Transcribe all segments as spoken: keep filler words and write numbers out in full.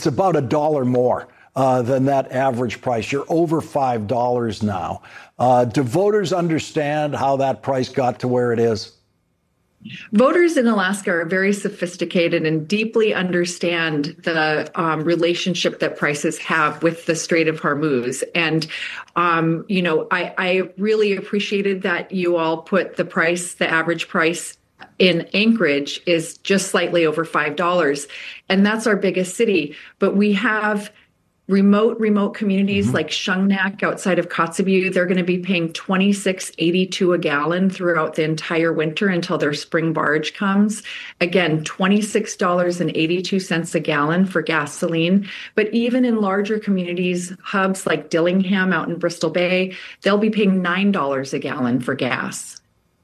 it's about a dollar more uh, than that average price. You're over five dollars now. Uh, do voters understand how that price got to where it is? Voters in Alaska are very sophisticated and deeply understand the um, relationship that prices have with the Strait of Hormuz. And, um, you know, I, I really appreciated that you all put the price, the average price in Anchorage is just slightly over five dollars. And that's our biggest city. But we have remote, remote communities mm-hmm. like Shungnak outside of Kotzebue. They're going to be paying twenty-six eighty-two a gallon throughout the entire winter until their spring barge comes. Again, twenty-six eighty-two a gallon for gasoline. But even in larger communities, hubs like Dillingham out in Bristol Bay, they'll be paying nine dollars a gallon for gas.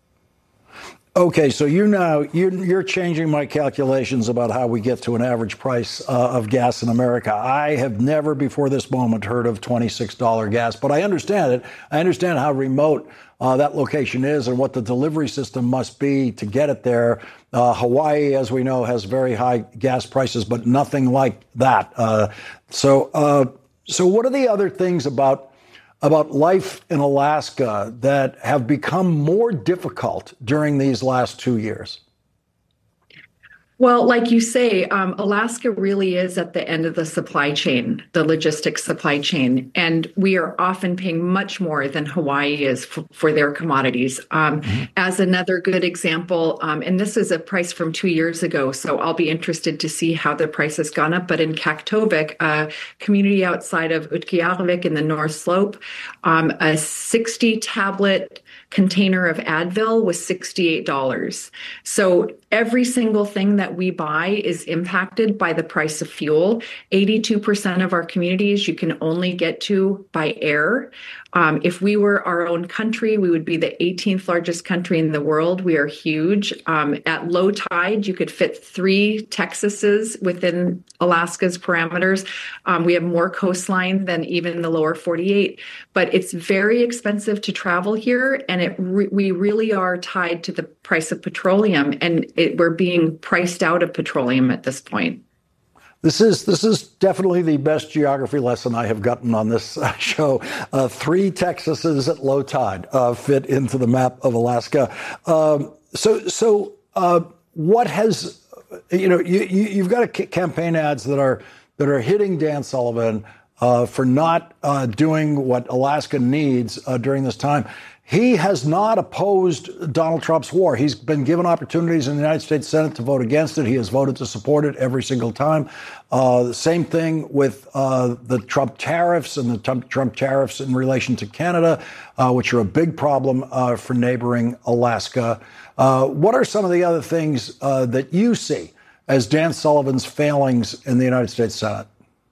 Okay, so you now you're, you're changing my calculations about how we get to an average price uh, of gas in America. I have never before this moment heard of twenty-six dollars gas, but I understand it. I understand how remote uh, that location is and what the delivery system must be to get it there. Uh, Hawaii, as we know, has very high gas prices, but nothing like that. Uh, so, uh, so what are the other things about about life in Alaska that have become more difficult during these last two years? Well, like you say, um, Alaska really is at the end of the supply chain, the logistics supply chain, and we are often paying much more than Hawaii is f- for their commodities. Um, mm-hmm. As another good example, um, and this is a price from two years ago, so I'll be interested to see how the price has gone up, but in Kaktovik, a community outside of Utqiagvik in the North Slope, um, a sixty tablet container of Advil was sixty-eight dollars. So every single thing that we buy is impacted by the price of fuel. eighty-two percent of our communities you can only get to by air. Um, if we were our own country, we would be the eighteenth largest country in the world. We are huge. Um, at low tide, you could fit three Texases within Alaska's parameters. Um, we have more coastline than even the lower forty-eight, but it's very expensive to travel here, and it re- we really are tied to the price of petroleum, and it, we're being priced out of petroleum at this point. This is this is definitely the best geography lesson I have gotten on this uh, show. Uh, three Texases at low tide uh, fit into the map of Alaska. Um, so so uh, what has you know you, you you've got a campaign ads that are that are hitting Dan Sullivan uh, for not uh, doing what Alaska needs uh, during this time. He has not opposed Donald Trump's war. He's been given opportunities in the United States Senate to vote against it. He has voted to support it every single time. Uh, the same thing with uh, the Trump tariffs and the Trump, Trump tariffs in relation to Canada, uh, which are a big problem uh, for neighboring Alaska. Uh, what are some of the other things uh, that you see as Dan Sullivan's failings in the United States Senate?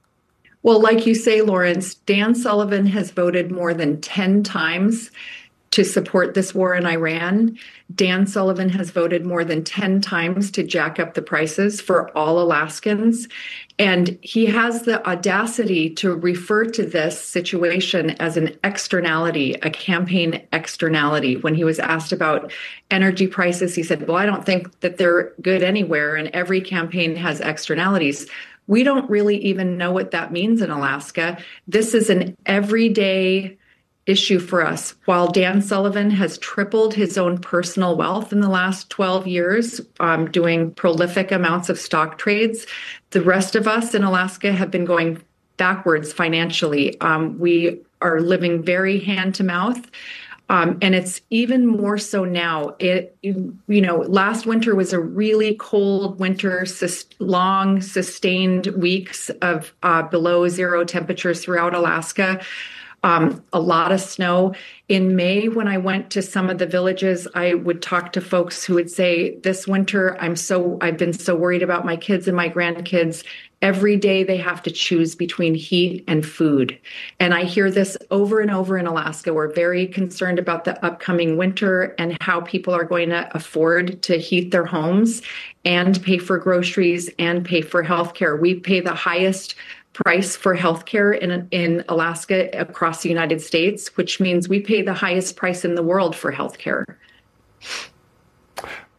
Well, like you say, Lawrence, Dan Sullivan has voted more than ten times to support this war in Iran. Dan Sullivan has voted more than ten times to jack up the prices for all Alaskans. And he has the audacity to refer to this situation as an externality, a campaign externality. When he was asked about energy prices, he said, well, I don't think that they're good anywhere, and every campaign has externalities. We don't really even know what that means in Alaska. This is an everyday issue for us. While Dan Sullivan has tripled his own personal wealth in the last twelve years, um, doing prolific amounts of stock trades, the rest of us in Alaska have been going backwards financially. Um, we are living very hand to mouth. Um, and it's even more so now. It, you know, last winter was a really cold winter, sus- long, sustained weeks of uh, below zero temperatures throughout Alaska. Um, a lot of snow. In May, when I went to some of the villages, I would talk to folks who would say, this winter, I'm so, I've been so worried about my kids and my grandkids. Every day they have to choose between heat and food. And I hear this over and over in Alaska. We're very concerned about the upcoming winter and how people are going to afford to heat their homes and pay for groceries and pay for healthcare. We pay the highest price for healthcare in in Alaska across the United States, which means we pay the highest price in the world for healthcare.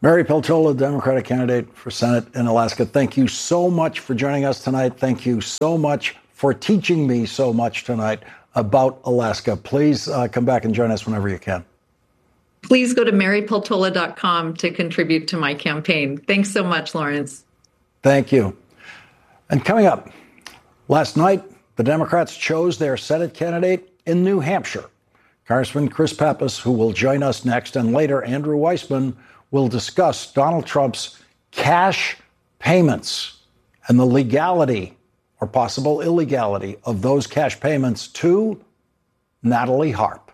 Mary Peltola, Democratic candidate for Senate in Alaska, thank you so much for joining us tonight. Thank you so much for teaching me so much tonight about Alaska. Please uh, come back and join us whenever you can. Please go to mary peltola dot com to contribute to my campaign. Thanks so much, Lawrence. Thank you. And coming up, last night, the Democrats chose their Senate candidate in New Hampshire. Congressman Chris Pappas, who will join us next, and later Andrew Weissman, will discuss Donald Trump's cash payments and the legality or possible illegality of those cash payments to Natalie Harp.